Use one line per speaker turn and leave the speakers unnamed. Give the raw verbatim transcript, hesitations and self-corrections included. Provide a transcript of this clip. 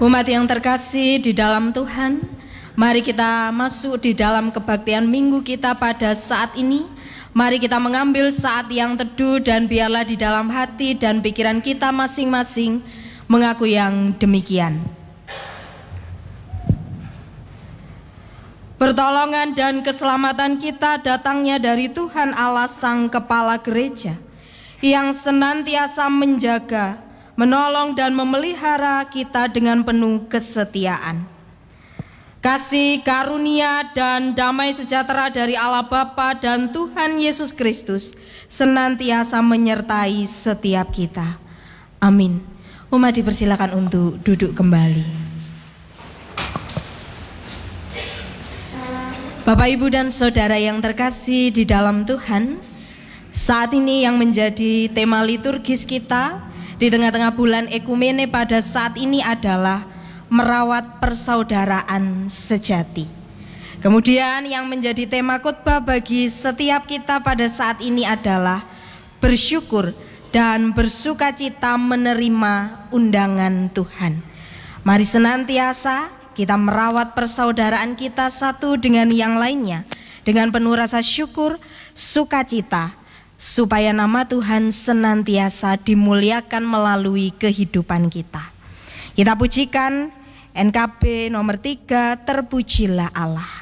Umat yang terkasih di dalam Tuhan, mari kita masuk di dalam kebaktian minggu kita pada saat ini. Mari kita mengambil saat yang teduh dan biarlah di dalam hati dan pikiran kita masing-masing mengaku yang demikian. Pertolongan dan keselamatan kita datangnya dari Tuhan Allah Sang Kepala Gereja, yang senantiasa menjaga, menolong dan memelihara kita dengan penuh kesetiaan. Kasih, karunia, dan damai sejahtera dari Allah Bapa dan Tuhan Yesus Kristus senantiasa menyertai setiap kita. Amin. Umat dipersilakan untuk duduk kembali. Bapak, Ibu, dan Saudara yang terkasih di dalam Tuhan, saat ini yang menjadi tema liturgis kita di tengah-tengah bulan ekumene pada saat ini adalah merawat persaudaraan sejati. Kemudian yang menjadi tema khotbah bagi setiap kita pada saat ini adalah bersyukur dan bersukacita menerima undangan Tuhan. Mari senantiasa kita merawat persaudaraan kita satu dengan yang lainnya dengan penuh rasa syukur, sukacita, supaya nama Tuhan senantiasa dimuliakan melalui kehidupan kita. Kita pujikan N K B nomor tiga, Terpujilah Allah.